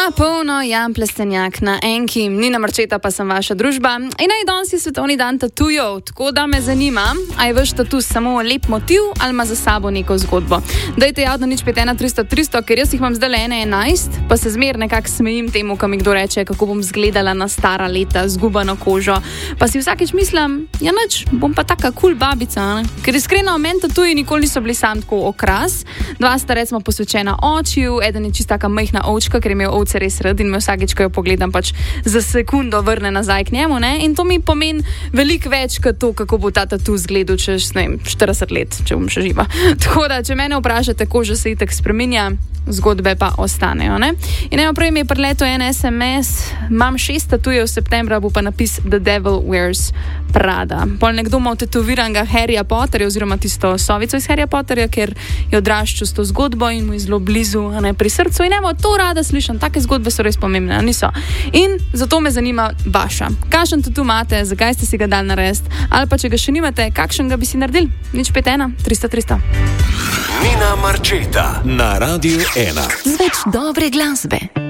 polno, Jan Plestenjak na enki, Nina Marčeta pa sem vaša družba. In danes je svetovni dan tatujev, tako da me zanima, a je vaš tatu samo lep motiv ali ima za sabo neko zgodbo. Dajte javno nič 51300, ker jaz jih imam zdaj le 11, pa se zmer nekako smejim temu, ko mi kdo reče, kako bom zgledala na stara leta, zgubano kožo. Pa si vsakeč mislim, ja nič, bom pa taka cool babica, ne? Ker iskreno, meni tatuji nikoli niso bili sam tako okras. Dva sta recimo posvečena očiju, eden je čista taka majhna ovčka, ker je imel ovce res rad in me vsakeč, ko jo pogledam, pač za sekundo vrne nazaj k njemu, ne? In to mi pomeni veliko več kot to, kako bo ta tatu zgledal čez, ne vem, 40 let, če bom še živa. Tako da, če mene vprašate, koža se itak spreminja, zgodbe pa ostanejo, ne? In prej mi je priletel en SMS, imam 6 tatujev v septembra, bo pa napis The Devil Wears Prada. Pol nekdo ima tetoviranga Harryja Potterja, oziroma tisto sovico iz Harryja Potterja, ker je odraščal s to zgodbo in mu je zelo blizu, ne, pri srcu. In to rada slišam, take zgodbe so res pomembne, niso. In zato me zanima vaša. Kakšen tatu imate, zakaj ste si ga dali narediti, ali pa če ga še nimate, kakšen ga bi si naredili? Nič 51300. Nina Marčeta na Radiu 1. Z več dobre glasbe.